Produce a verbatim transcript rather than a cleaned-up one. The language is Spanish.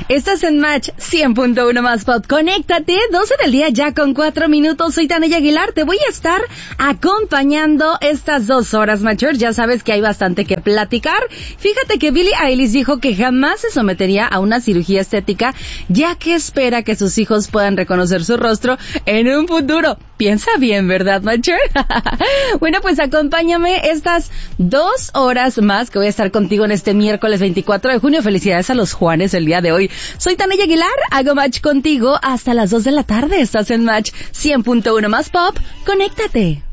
Estás en Match cien punto uno más Pop. Conéctate, doce del día ya con cuatro minutos. Soy Tania Aguilar. Te voy a estar acompañando estas dos horas, Matcher. Ya sabes que hay bastante que platicar. Fíjate que Billie Eilish dijo que jamás se sometería a una cirugía estética, ya que espera que sus hijos puedan reconocer su rostro en un futuro. Piensa bien, ¿verdad, Matcher? Bueno, pues acompáñame estas dos horas más que voy a estar contigo en este miércoles veinticuatro de junio. Felicidades a los Juanes el día de hoy. Soy Tania Aguilar, hago Match contigo hasta las dos de la tarde. Estás en Match cien punto uno más Pop. Conéctate.